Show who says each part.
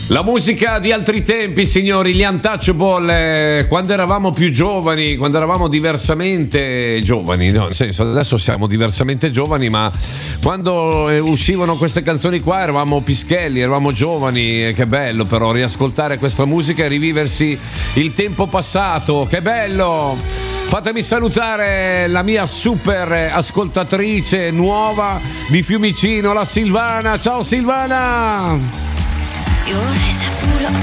Speaker 1: La musica di altri tempi, signori, gli Untouchable, quando eravamo più giovani, quando eravamo diversamente giovani, no? Nel senso, adesso siamo diversamente giovani, ma quando uscivano queste canzoni qua eravamo pischelli, eravamo giovani, e che bello però riascoltare questa musica e riviversi il tempo passato, che bello! Fatemi salutare la mia super ascoltatrice nuova di Fiumicino, la Silvana. Ciao Silvana!